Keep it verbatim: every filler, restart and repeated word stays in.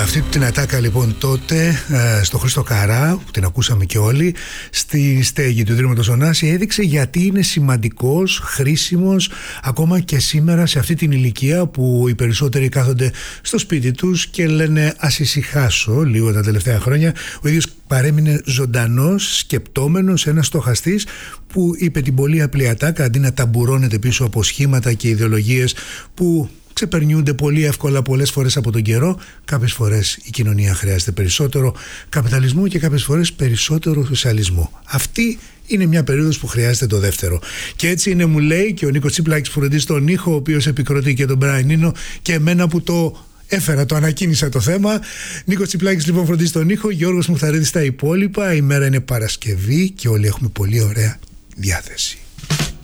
αυτή την ατάκα λοιπόν τότε στο Χρήστο Καρά, που την ακούσαμε και όλοι, στη στέγη του Ιδρύματος Ωνάση, έδειξε γιατί είναι σημαντικός, χρήσιμος ακόμα και σήμερα σε αυτή την ηλικία που οι περισσότεροι κάθονται στο σπίτι τους και λένε ας ησυχάσω λίγο τα τελευταία χρόνια. Ο ίδιος παρέμεινε ζωντανός, σκεπτόμενος, ένας στοχαστής που είπε την πολύ απλή ατάκα, αντί να ταμπουρώνεται πίσω από σχήματα και ιδεολογίες που ξεπερνιούνται πολύ εύκολα πολλές φορές από τον καιρό. Κάποιες φορές η κοινωνία χρειάζεται περισσότερο καπιταλισμό και κάποιες φορές περισσότερο σοσιαλισμό. Αυτή είναι μια περίοδος που χρειάζεται το δεύτερο. Και έτσι είναι, μου λέει, και ο Νίκος Τσιπλάκης που φροντίζει τον ήχο, ο οποίος επικροτεί και τον Μπράιν Ίνο, και εμένα που το έφερα, το ανακοίνησα το θέμα. Νίκος Τσιπλάκης λοιπόν φροντίζει τον ήχο, Γιώργος Μουχταρίδης στα υπόλοιπα. Η μέρα είναι Παρασκευή και όλοι έχουμε πολύ ωραία διάθεση.